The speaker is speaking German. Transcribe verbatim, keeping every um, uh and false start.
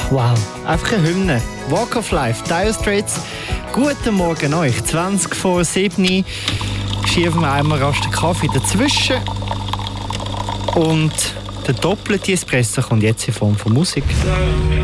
Wow, einfach eine Hymne. Walk of Life, Dire Straits. Guten Morgen euch. zwanzig vor sieben schieben wir einmal rasch den Kaffee dazwischen. Und der doppelte Espresso kommt jetzt in Form von Musik.